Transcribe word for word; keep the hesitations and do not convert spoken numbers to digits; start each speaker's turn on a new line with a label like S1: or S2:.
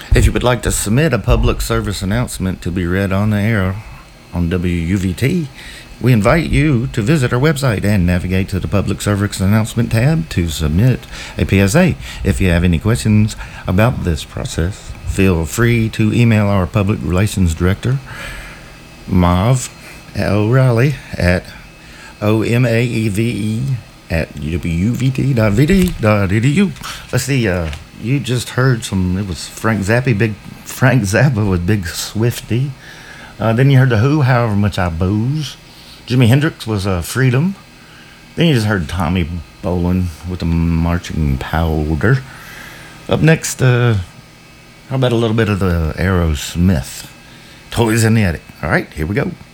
S1: If you would like to submit a public service announcement to be read on the air on W U V T, we invite you to visit our website and navigate to the Public Service Announcement tab to submit a P S A. If you have any questions about this process, feel free to email our Public Relations Director, Maeve O'Reilly, at O M A E V E at U V T dot V D dot E D U. Let's see, uh, you just heard some, it was Frank Zappa, big Frank Zappa with Big Swifty. Uh, then you heard The Who, However Much I Booze. Jimi Hendrix was uh, Freedom. Then you just heard Tommy Bolin with the Marching Powder. Up next, uh, how about a little bit of the Aerosmith, Toys in the Attic. All right, here we go.